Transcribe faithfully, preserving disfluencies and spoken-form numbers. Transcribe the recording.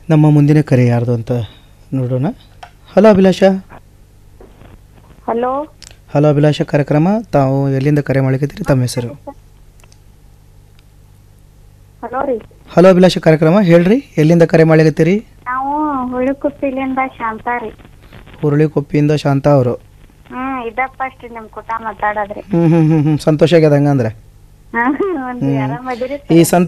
ನಮ್ಮ ಮುಂದಿನ ಕರೆ ಯಾರ್ದು ಅಂತ ನೋಡೋಣ. ಹಲೋ ಅಭಿಲಾಷ. ಹಲೋ ಹಲೋ ಅಭಿಲಾಷ ಕಾರ್ಯಕ್ರಮ. ತಾವು ಎಲ್ಲಿಂದ ಕರೆ ಮಾಡಲಿದ್ದೀರಿ, ತಮ್ಮ ಹೆಸರು? ಹಲೋ ರೀ. ಹಲೋ ಅಭಿಲಾಷ ಕಾರ್ಯಕ್ರಮ ಹೇಳ್ರಿ, ಎಲ್ಲಿಂದ ಕರೆ ಮಾಡಲಿದ್ದೀರಿ? ನಾವು ಹುಳಿಕುಪ್ಪಿಲಿಂದ ಶಾಂತ ರೀ. ಹುರುಳಿಕೊಪ್ಪಿಯಿಂದ ಶಾಂತ ಅವರು. ಹ್ಮ್ ಇದಪ್ಪ ಅಷ್ಟ್ರಿ ನಿಮ್ ಕೂಟ ಮಾತಾಡೋದ್ರಿ. ಹ್ಞೂ ಹ್ಞೂ ಹ್ಞೂ ಹ್ಞೂ ಸಂತೋಷ ಆಗ್ಯದ ಹಂಗಂದ್ರೆ. ಆರಾಮದಿರಿ? ಈ ಸಂತ